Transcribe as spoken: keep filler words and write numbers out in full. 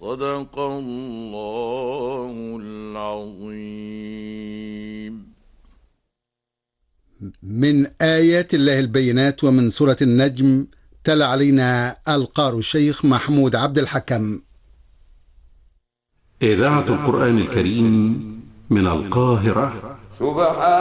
صدق الله العظيم. من آيات الله البينات ومن سورة النجم تلا علينا القارئ الشيخ محمود عبد الحكم. إذاعة القرآن الكريم من القاهرة. سبحان